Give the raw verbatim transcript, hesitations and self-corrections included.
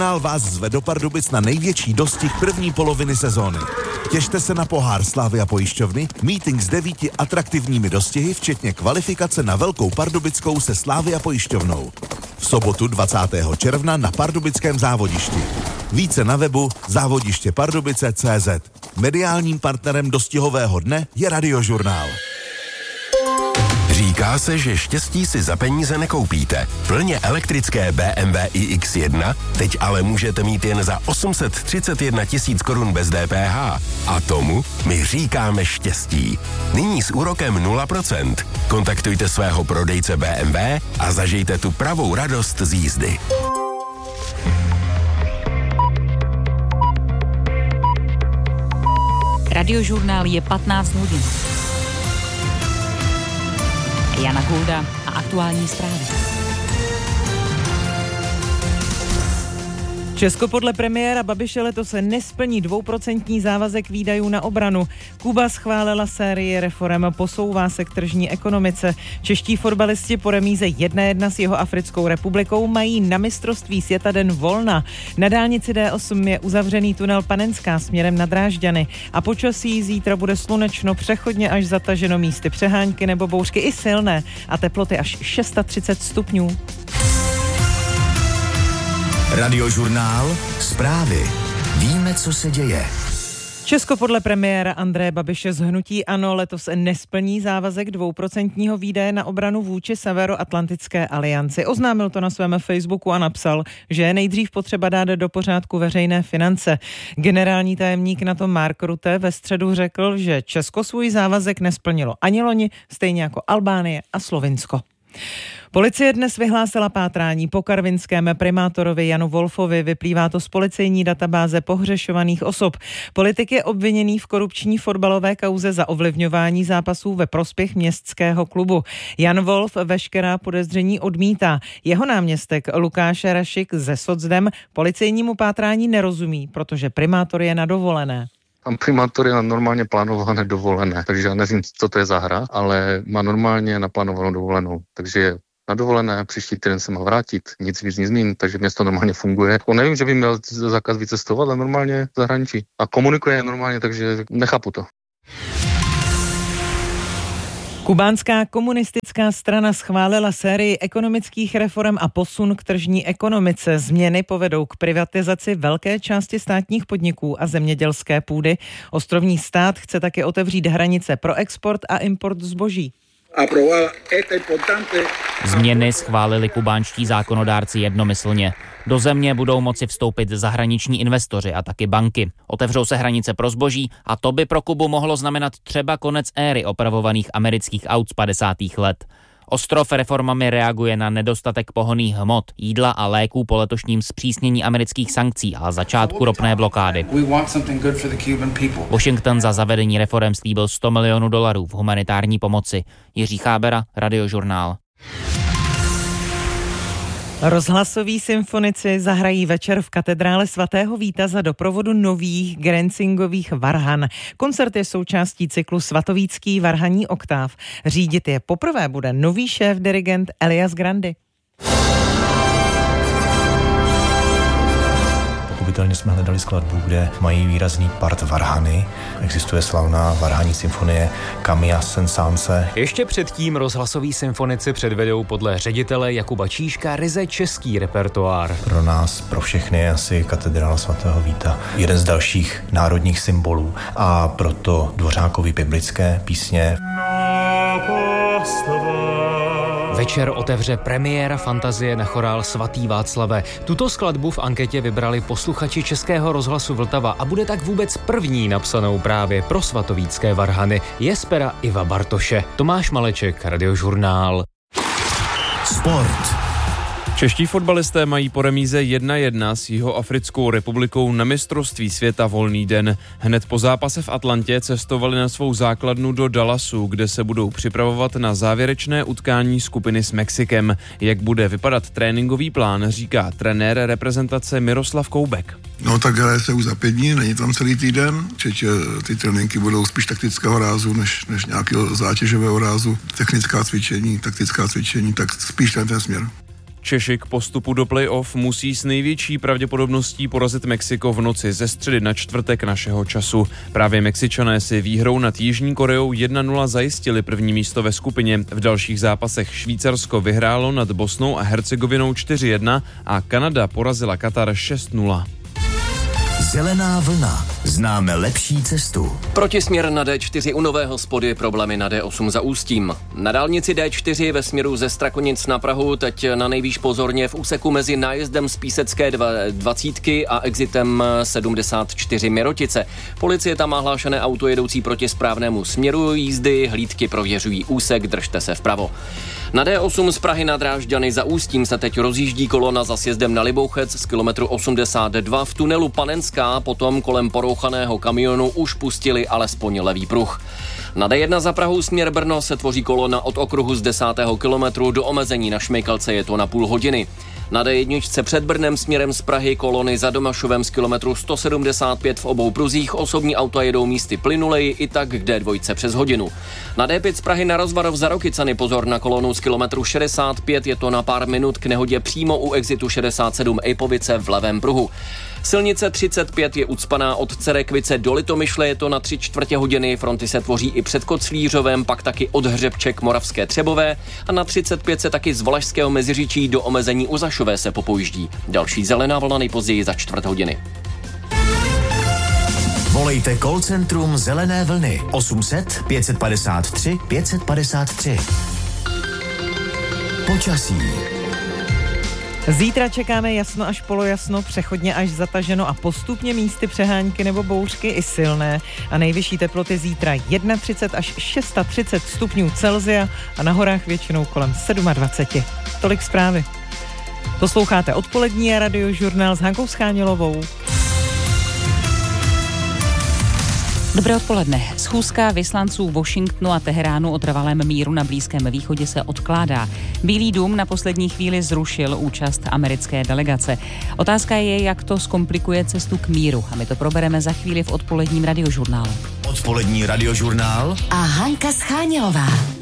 Vás zve do Pardubic na největší dostih první poloviny sezóny. Těšte se na pohár Slávy a pojišťovny, meeting s devíti atraktivními dostihy, včetně kvalifikace na Velkou Pardubickou se Slávy a pojišťovnou. V sobotu dvacátého června na pardubickém závodišti. Více na webu závodiště pardubice tečka cé zet. Mediálním partnerem dostihového dne je Radiožurnál. Říká se, že štěstí si za peníze nekoupíte. Plně elektrické bé em vé i iks jedna teď ale můžete mít jen za osm set třicet jedna tisíc korun bez dé pé há. A tomu my říkáme štěstí. Nyní s úrokem nula procent. Kontaktujte svého prodejce bé em vé a zažijte tu pravou radost z jízdy. Radiožurnál je patnáct hodin. Jana Kulda a aktuální zprávy. Česko podle premiéra Babiše letos nesplní dvouprocentní závazek výdajů na obranu. Kuba schválila sérii reforem, posouvá se k tržní ekonomice. Čeští fotbalisti po remíze jedna jedna s Jihoafrickou republikou mají na mistrovství světa den volna. Na dálnici dé osm je uzavřený tunel Panenská směrem na Drážďany. A počasí zítra bude slunečno, přechodně až zataženo, místy přehánky nebo bouřky i silné a teploty až třicet šest stupňů. Radiožurnál, zprávy. Víme, co se děje. Česko podle premiéra Andreje Babiše z hnutí ANO letos nesplní závazek dvouprocentního výdaje na obranu vůči Severoatlantické alianci. Oznámil to na svém Facebooku a napsal, že je nejdřív potřeba dát do pořádku veřejné finance. Generální tajemník NATO Mark Rutte ve středu řekl, že Česko svůj závazek nesplnilo ani loni, stejně jako Albánie a Slovinsko. Policie dnes vyhlásila pátrání po karvinském primátorovi Janu Wolfovi. Vyplývá to z policejní databáze pohřešovaných osob. Politik je obviněný v korupční fotbalové kauze za ovlivňování zápasů ve prospěch městského klubu. Jan Wolf veškerá podezření odmítá. Jeho náměstek Lukáš Rašik ze Socdem policejnímu pátrání nerozumí, protože primátor je na dovolené. Pan primátor je na normálně plánované dovolené, takže já nevím, co to je za hra, ale má normálně naplánovanou dovolenou, takže na dovolené, příští týden se má vrátit, nic víc, nic míň, takže město normálně funguje. On nevím, že by měl zákaz vycestovat, ale normálně v zahraničí. A komunikuje normálně, takže nechápu to. Kubánská komunistická strana schválila sérii ekonomických reform a posun k tržní ekonomice. Změny povedou k privatizaci velké části státních podniků a zemědělské půdy. Ostrovní stát chce také otevřít hranice pro export a import zboží. Změny schválili kubánští zákonodárci jednomyslně. Do země budou moci vstoupit zahraniční investoři a taky banky. Otevřou se hranice pro zboží a to by pro Kubu mohlo znamenat třeba konec éry opravovaných amerických aut z padesátých let. Ostrov reformami reaguje na nedostatek pohonných hmot, jídla a léků po letošním zpřísnění amerických sankcí a začátku ropné blokády. Washington za zavedení reforem slíbil sto milionů dolarů v humanitární pomoci. Jiří Chábera, Radiožurnál. Rozhlasoví symfonici zahrají večer v katedrále svatého Víta za doprovodu nových Grenzingových varhan. Koncert je součástí cyklu Svatovícký varhaní oktáv. Řídit je poprvé bude nový šéf dirigent Elias Grandi. Pochopitelně jsme hledali skladbu, kde mají výrazný part varhany. Existuje slavná varhaní symfonie Camilla Saint-Saëns. Ještě předtím rozhlasoví symfonici předvedou podle ředitele Jakuba Číška ryze český repertoár. Pro nás, pro všechny je asi katedrála svatého Víta jeden z dalších národních symbolů a proto Dvořákovy biblické písně. Večer otevře premiéra fantazie na chorál Svatý Václave. Tuto skladbu v anketě vybrali posluchači Českého rozhlasu Vltava a bude tak vůbec první napsanou právě pro svatovícké varhany. Je z pera Iva Bartoše. Tomáš Maleček, Radiožurnál. Sport. Čeští fotbalisté mají po remíze jedna jedna s Jihoafrickou republikou na mistrovství světa volný den. Hned po zápase v Atlantě cestovali na svou základnu do Dallasu, kde se budou připravovat na závěrečné utkání skupiny s Mexikem. Jak bude vypadat tréninkový plán, říká trenér reprezentace Miroslav Koubek. No tak hraje se už za pět dní, není tam celý týden, čiže ty tréninky budou spíš taktického rázu, než, než nějakého zátěžového rázu. Technická cvičení, taktická cvičení, tak spíš ten, ten směr. Češi k postupu do play-off musí s největší pravděpodobností porazit Mexiko v noci ze středy na čtvrtek našeho času. Právě Mexičané si výhrou nad Jižní Koreou jedna nula zajistili první místo ve skupině. V dalších zápasech Švýcarsko vyhrálo nad Bosnou a Hercegovinou čtyři jedna a Kanada porazila Katar šest nula. Zelená vlna. Známe lepší cestu. Protisměr na D čtyři u Nového Spody, problémy na D osm za Ústím. Na dálnici D čtyři ve směru ze Strakonic na Prahu teď na nejvýš pozorně v úseku mezi nájezdem z Písecké dvacítky a exitem sedmdesát čtyři Mirotice. Policie tam má hlášené auto jedoucí proti správnému směru jízdy, hlídky prověřují úsek, držte se vpravo. Na D osm z Prahy na Drážďany za Ústím se teď rozjíždí kolona za sjezdem na Libouchec z kilometru osmdesát dva v tunelu Panenská, potom kolem porouchaného kamionu už pustili alespoň levý pruh. Na D jedna za Prahou směr Brno se tvoří kolona od okruhu z desátého kilometru do omezení na Šmejkalce, je to na půl hodiny. Na D jedna před Brnem směrem z Prahy kolony za Domašovem z kilometru sto sedmdesát pět v obou pruzích, osobní auta jedou místy plynuleji, i tak k D dva přes hodinu. Na D pět z Prahy na Rozvarov za Rokycany pozor na kolonu z kilometru šedesát pět, je to na pár minut k nehodě přímo u exitu šedesát sedm Ejpovice v levém pruhu. Silnice třicet pět je ucpaná od Cerekvice do Litomyšle, je to na tři čtvrtě hodiny, fronty se tvoří i před Koclířovem, pak taky od Hřebče k Moravské Třebové a na třicet pět se taky z Valašského Meziříčí do omezení u Zašové se popojíždí. Další zelená vlna nejpozději za čtvrt hodiny. Volejte call centrum Zelené vlny osm set pět padesát tři pět padesát tři. Počasí. Zítra čekáme jasno až polojasno, přechodně až zataženo a postupně místy přehánky nebo bouřky i silné. A nejvyšší teploty zítra třicet jedna až třicet šest stupňů Celsia a na horách většinou kolem dvacet sedm. Tolik zprávy. Posloucháte odpolední radiožurnál s Hankou Schánilovou. Dobré odpoledne. Schůzka vyslanců Washingtonu a Teheránu o trvalém míru na Blízkém východě se odkládá. Bílý dům na poslední chvíli zrušil účast americké delegace. Otázka je, jak to zkomplikuje cestu k míru. A my to probereme za chvíli v odpoledním radiožurnálu. Odpolední radiožurnál a Hanka Schánilová.